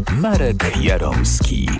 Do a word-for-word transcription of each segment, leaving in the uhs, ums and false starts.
Marek Jaromski.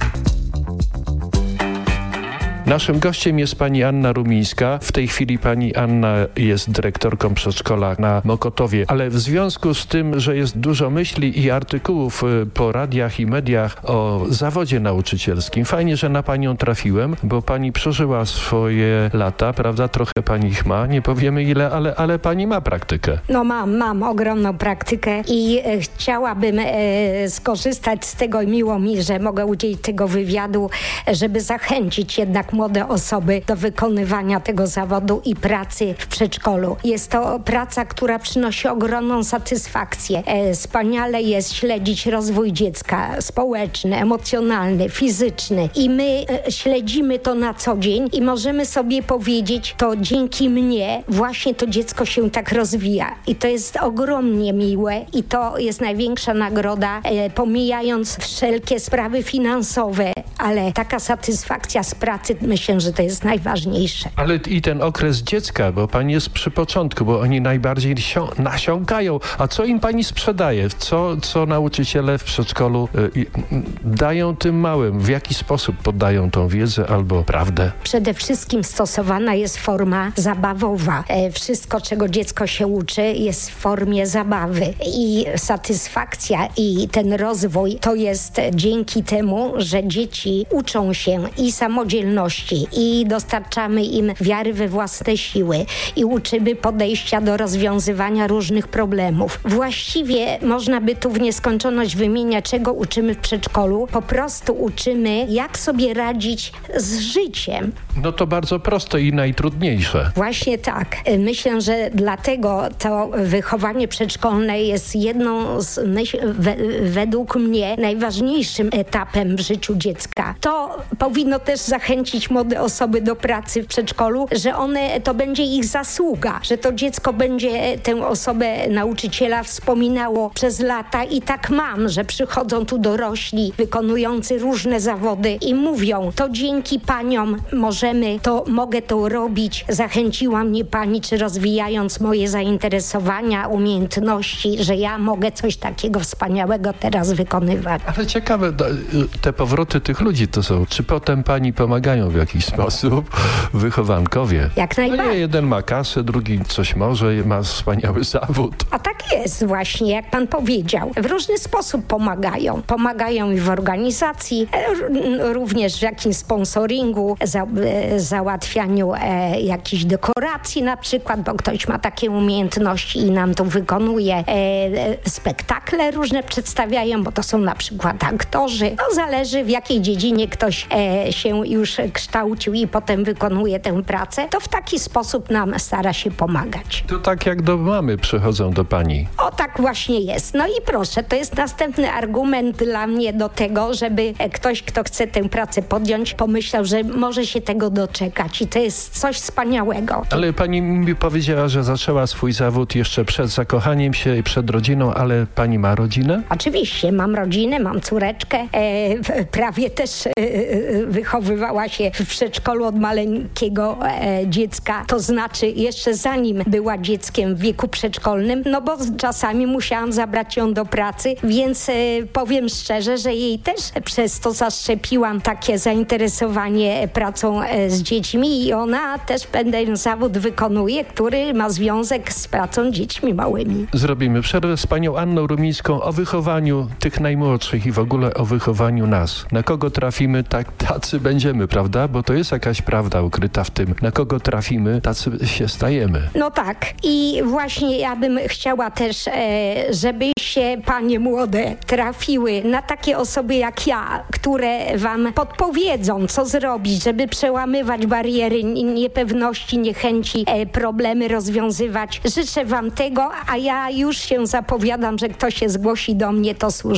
Naszym gościem jest pani Anna Rumińska. W tej chwili pani Anna jest dyrektorką przedszkola na Mokotowie, ale w związku z tym, że jest dużo myśli i artykułów po radiach i mediach o zawodzie nauczycielskim, fajnie, że na panią trafiłem, bo pani przeżyła swoje lata, prawda? Trochę pani ich ma, nie powiemy ile, ale, ale pani ma praktykę. No mam, mam ogromną praktykę i e, chciałabym e, skorzystać z tego i miło mi, że mogę udzielić tego wywiadu, żeby zachęcić jednak młode osoby do wykonywania tego zawodu i pracy w przedszkolu. Jest to praca, która przynosi ogromną satysfakcję. E, wspaniale jest śledzić rozwój dziecka, społeczny, emocjonalny, fizyczny i my e, śledzimy to na co dzień i możemy sobie powiedzieć, to dzięki mnie właśnie to dziecko się tak rozwija i to jest ogromnie miłe i to jest największa nagroda, e, pomijając wszelkie sprawy finansowe, ale taka satysfakcja z pracy, myślę, że to jest najważniejsze. Ale i ten okres dziecka, bo pani jest przy początku, bo oni najbardziej sio- nasiąkają. A co im pani sprzedaje? Co, co nauczyciele w przedszkolu y, y, dają tym małym? W jaki sposób podają tą wiedzę albo prawdę? Przede wszystkim stosowana jest forma zabawowa. E, wszystko, czego dziecko się uczy, jest w formie zabawy. I satysfakcja i ten rozwój to jest dzięki temu, że dzieci uczą się i samodzielności, i dostarczamy im wiary we własne siły i uczymy podejścia do rozwiązywania różnych problemów. Właściwie można by tu w nieskończoność wymieniać, czego uczymy w przedszkolu. Po prostu uczymy, jak sobie radzić z życiem. No to bardzo proste i najtrudniejsze. Właśnie tak. Myślę, że dlatego to wychowanie przedszkolne jest jedną z, myśl, we, według mnie, najważniejszym etapem w życiu dziecka. To powinno też zachęcić młode osoby do pracy w przedszkolu, że one, to będzie ich zasługa, że to dziecko będzie tę osobę nauczyciela wspominało przez lata i tak mam, że przychodzą tu dorośli wykonujący różne zawody i mówią, to dzięki paniom możemy, to mogę to robić, zachęciła mnie pani, czy rozwijając moje zainteresowania, umiejętności, że ja mogę coś takiego wspaniałego teraz wykonywać. Ale ciekawe, te powroty tych ludzi to są, czy potem pani pomagają w jakiś sposób wychowankowie? Jak najbardziej. No nie, jeden ma kasę, drugi coś może, ma wspaniały zawód. A tak jest właśnie, jak pan powiedział. W różny sposób pomagają. Pomagają i w organizacji, e, również w jakimś sponsoringu, za, e, załatwianiu e, jakichś dekoracji na przykład, bo ktoś ma takie umiejętności i nam to wykonuje. E, e, spektakle różne przedstawiają, bo to są na przykład aktorzy. No zależy, w jakiej dziedzinie ktoś e, się już kształcił i potem wykonuje tę pracę, to w taki sposób nam stara się pomagać. To tak jak do mamy przychodzą do pani. O, tak właśnie jest. No i proszę, to jest następny argument dla mnie do tego, żeby ktoś, kto chce tę pracę podjąć, pomyślał, że może się tego doczekać i to jest coś wspaniałego. Ale pani mi powiedziała, że zaczęła swój zawód jeszcze przed zakochaniem się i przed rodziną, ale pani ma rodzinę? Oczywiście, mam rodzinę, mam córeczkę, e, prawie też e, wychowywała się w przedszkolu od maleńkiego e, dziecka, to znaczy jeszcze zanim była dzieckiem w wieku przedszkolnym, no bo czasami musiałam zabrać ją do pracy, więc e, powiem szczerze, że jej też przez to zaszczepiłam takie zainteresowanie pracą e, z dziećmi i ona też pewien zawód wykonuje, który ma związek z pracą dziećmi małymi. Zrobimy przerwę z panią Anną Rumińską o wychowaniu tych najmłodszych i w ogóle o wychowaniu nas. Na kogo trafimy, tak tacy będziemy, prawda? Bo to jest jakaś prawda ukryta w tym. Na kogo trafimy, tacy się stajemy. No tak. I właśnie ja bym chciała też, e, żebyście, panie młode, trafiły na takie osoby jak ja, które wam podpowiedzą, co zrobić, żeby przełamywać bariery, niepewności, niechęci, e, problemy rozwiązywać. Życzę wam tego, a ja już się zapowiadam, że kto się zgłosi do mnie, to służy.